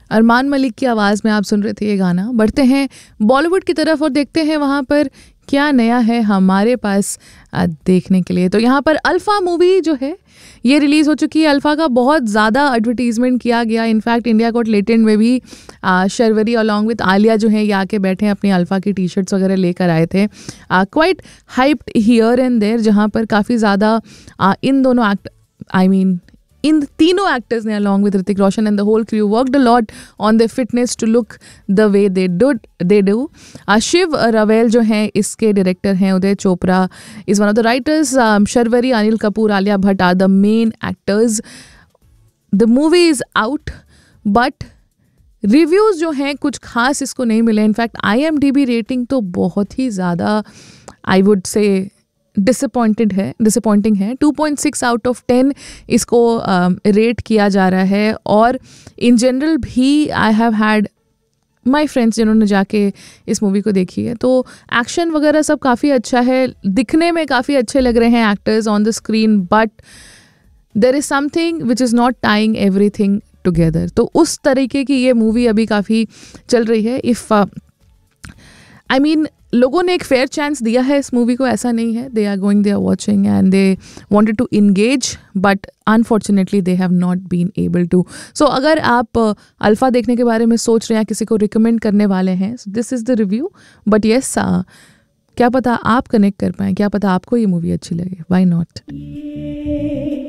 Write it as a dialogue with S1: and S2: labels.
S1: अरमान मलिक की आवाज़ में आप सुन रहे थे ये गाना। बढ़ते हैं बॉलीवुड की तरफ और देखते हैं वहाँ पर क्या नया है हमारे पास देखने के लिए। तो यहाँ पर अल्फ़ा मूवी जो है ये रिलीज़ हो चुकी है। अल्फ़ा का बहुत ज़्यादा एडवर्टीज़मेंट किया गया। इनफैक्ट इंडिया गॉट लेटेंट में भी शर्वरी अलॉन्ग विद आलिया जो है ये आके बैठे हैं, अपनी अल्फ़ा की टी शर्ट्स वगैरह लेकर आए थे। Quite hyped here and there, जहाँ पर काफ़ी ज़्यादा इन दोनों इन तीनों एक्टर्स ने along with Hrithik Roshan and the whole crew worked a lot on their fitness to look the way they do. Shiv रवेल जो हैं इसके डायरेक्टर हैं। Uday Chopra is one of the writers. Sharvari, Anil Kapoor, Alia Bhatt are the main actors. The movie is out but reviews जो हैं कुछ खास इसको नहीं मिले। इनफैक्ट IMDb रेटिंग तो बहुत ही ज़्यादा आई वुड से डिसअपॉइंटिंग है। 2.6 आउट ऑफ 10 इसको रेट किया जा रहा है। और इन जनरल भी I have had my friends जिन्होंने जाके इस मूवी को देखी है, तो एक्शन वगैरह सब काफ़ी अच्छा है, दिखने में काफ़ी अच्छे लग रहे हैं actors on the screen, but there is something which is not tying everything together. तो उस तरीके की ये मूवी अभी काफ़ी चल रही है। लोगों ने एक फेयर चांस दिया है इस मूवी को, ऐसा नहीं है। They are watching and they wanted to engage but unfortunately they have not been able to. सो अगर आप अल्फ़ा देखने के बारे में सोच रहे हैं, किसी को रिकमेंड करने वाले हैं, this is the review. But yes, क्या पता आप कनेक्ट कर पाएँ, क्या पता आपको ये मूवी अच्छी लगे, व्हाई नॉट।